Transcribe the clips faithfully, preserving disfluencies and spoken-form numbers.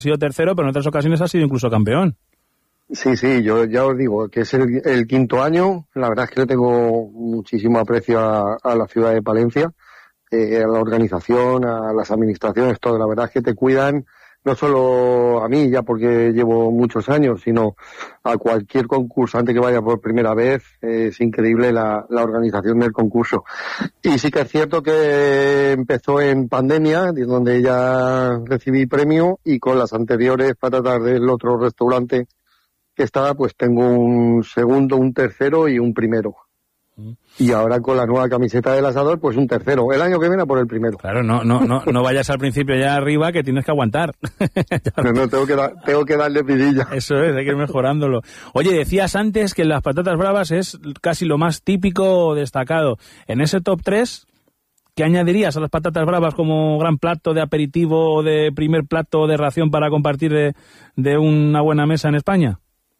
sido tercero, pero en otras ocasiones ha sido incluso campeón. Sí, sí, yo ya os digo que es el, el quinto año. La verdad es que le tengo muchísimo aprecio a, a la ciudad de Palencia, eh, a la organización, a las administraciones, todo. La verdad es que te cuidan, no solo a mí, ya porque llevo muchos años, sino a cualquier concursante que vaya por primera vez. Eh, es increíble la, la organización del concurso. Y sí que es cierto que empezó en pandemia, donde ya recibí premio, y con las anteriores patatas del otro restaurante que estaba, pues tengo un segundo, un tercero y un primero. Mm. Y ahora con la nueva camiseta del asador, pues un tercero. El año que viene por el primero. Claro, no no no no vayas al principio ya arriba, que tienes que aguantar. no, no, tengo que, da, tengo que darle vidilla. Eso es, hay que ir mejorándolo. Oye, decías antes que las patatas bravas es casi lo más típico o destacado. En ese top tres, ¿qué añadirías a las patatas bravas como gran plato de aperitivo o de primer plato de ración para compartir de, de una buena mesa en España?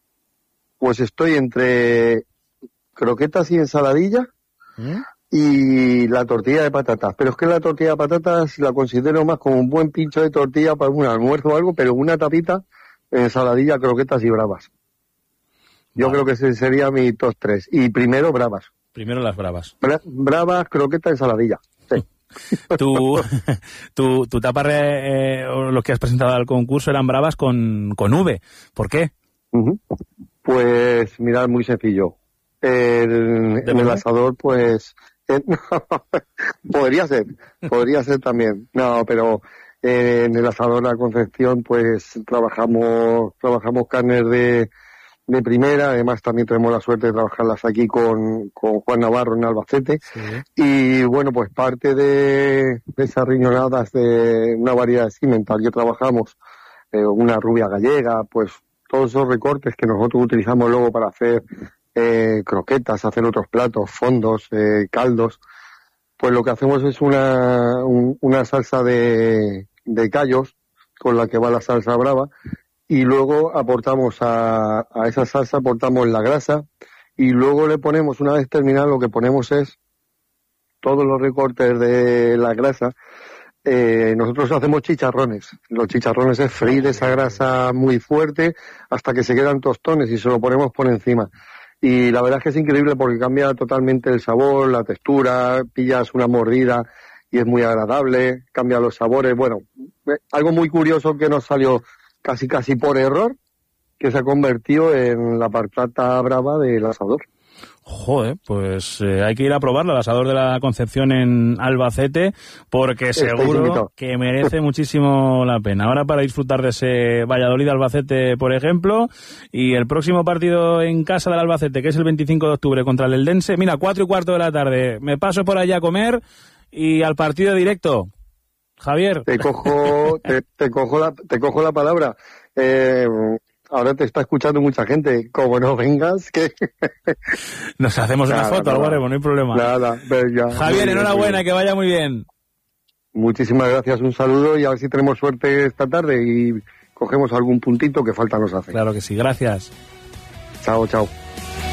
Pues estoy entre croquetas y ensaladilla ¿Mm? y la tortilla de patatas. Pero es que la tortilla de patatas la considero más como un buen pincho de tortilla para un almuerzo o algo, pero una tapita, ensaladilla, croquetas y bravas. Yo vale. creo que ese sería mi top tres. Y primero bravas. Primero las bravas. Bra- bravas, croquetas, ensaladilla. Sí. tu, tu, tu tapa, eh, los que has presentado al concurso eran bravas con, con V. ¿Por qué? Uh-huh. Pues mirad, muy sencillo. El, en el asador, pues eh, podría ser, podría ser también. No, pero eh, en el asador La Concepción, pues trabajamos, trabajamos carnes de, de primera. Además, también tenemos la suerte de trabajarlas aquí con, con Juan Navarro en Albacete. Sí. Y bueno, pues parte de, de esas riñonadas de una variedad de cimental que trabajamos, eh, una rubia gallega, pues todos esos recortes que nosotros utilizamos luego para hacer eh, croquetas, hacer otros platos, fondos, eh, caldos, pues lo que hacemos es una, un, una salsa de, de callos con la que va la salsa brava, y luego aportamos a, a esa salsa, aportamos la grasa, y luego le ponemos, una vez terminado, lo que ponemos es todos los recortes de la grasa. Eh, nosotros hacemos chicharrones. Los chicharrones es freír esa grasa muy fuerte hasta que se quedan tostones y se lo ponemos por encima. Y la verdad es que es increíble porque cambia totalmente el sabor, la textura, pillas una mordida y es muy agradable, cambia los sabores. Bueno, eh, algo muy curioso que nos salió casi casi por error, que se ha convertido en la patata brava del asador. Joder, pues eh, hay que ir a probarlo, el asador de la Concepción en Albacete, porque seguro que merece muchísimo la pena. Ahora para disfrutar de ese Valladolid-Albacete, por ejemplo, y el próximo partido en casa del Albacete, que es el veinticinco de octubre contra el Eldense, mira, cuatro y cuarto de la tarde, me paso por allá a comer y al partido directo. Javier. Te cojo, te, te cojo la, te cojo la palabra. Eh... Ahora te está escuchando mucha gente. Como no vengas, que... Nos hacemos nada, una foto, nada, algo haremos, no hay problema. Nada, venga. Javier, bien, enhorabuena, bien. Que vaya muy bien. Muchísimas gracias, un saludo y a ver si tenemos suerte esta tarde y cogemos algún puntito que falta nos hace. Claro que sí, gracias. Chao, chao.